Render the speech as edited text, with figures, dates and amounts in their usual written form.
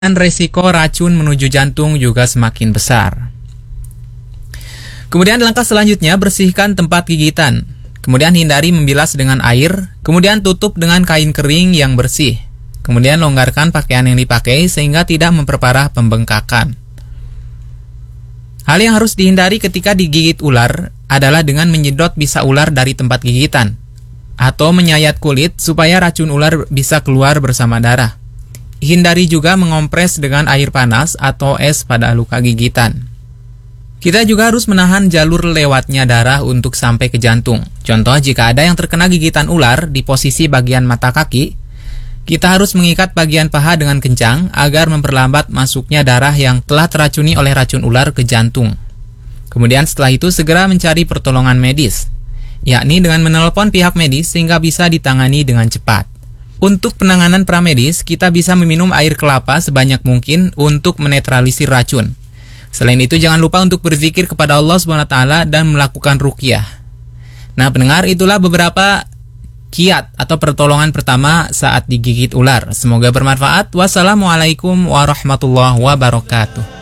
dan resiko racun menuju jantung juga semakin besar. Kemudian langkah selanjutnya, bersihkan tempat gigitan. Kemudian hindari membilas dengan air. Kemudian tutup dengan kain kering yang bersih. Kemudian longgarkan pakaian yang dipakai sehingga tidak memperparah pembengkakan. Hal yang harus dihindari ketika digigit ular adalah dengan menyedot bisa ular dari tempat gigitan atau menyayat kulit supaya racun ular bisa keluar bersama darah. Hindari juga mengompres dengan air panas atau es pada luka gigitan. Kita juga harus menahan jalur lewatnya darah untuk sampai ke jantung. Contoh, jika ada yang terkena gigitan ular di posisi bagian mata kaki, kita harus mengikat bagian paha dengan kencang agar memperlambat masuknya darah yang telah teracuni oleh racun ular ke jantung. Kemudian setelah itu segera mencari pertolongan medis, yakni dengan menelepon pihak medis sehingga bisa ditangani dengan cepat. Untuk penanganan pramedis, kita bisa meminum air kelapa sebanyak mungkin untuk menetralisir racun. Selain itu, jangan lupa untuk berzikir kepada Allah SWT dan melakukan ruqyah. Nah, pendengar, itulah beberapa kiat atau pertolongan pertama saat digigit ular. Semoga bermanfaat. Wassalamualaikum warahmatullahi wabarakatuh.